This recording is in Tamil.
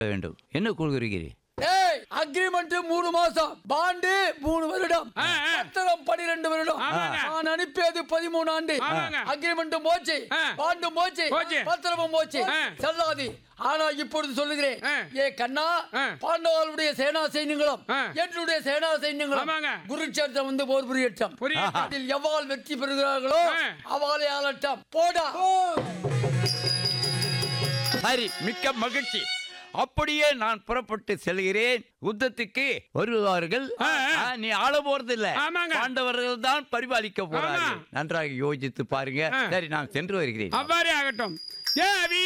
வேண்டும். என்ன கூறுகிறீர்கள்? அக்ரிமெண்ட் 3 மாசம், பாண்டு 3 வருடம், பத்திரம் 12 வருடம். நான் அனுப்பியது 13 ஆண்டு. அக்ரிமெண்ட் போச்சு, பாண்டு போச்சு, பத்திரமும் போச்சு, செல்லாது. ஆனா இப்பொழுது சொல்லுகிறேன், ஏ கண்ணா, பாண்டவர்களுடைய சேனா சைன்யங்களும் என்னுடைய சேனா சைன்யங்களும் குருட்சேத்திரம் வந்து போர் புரியட்டும். அதில் எவ்வாறு வெற்றி பெறுகிறார்களோ அவ்வாறே ஆளட்டம். போடா. சரி, மிக்க மகிழ்ச்சி. அப்படியே நான் புறப்பட்டு செல்கிறேன். யுத்தத்துக்கு வருவார்கள். நீ ஆள போறது இல்ல, பாண்டவர்கள் தான் பரிபாலிக்க போறார்கள். நன்றாக யோசித்து பாருங்க. சரி, நான் சென்று வருகிறேன். அவ்வாறே ஆகட்டும்.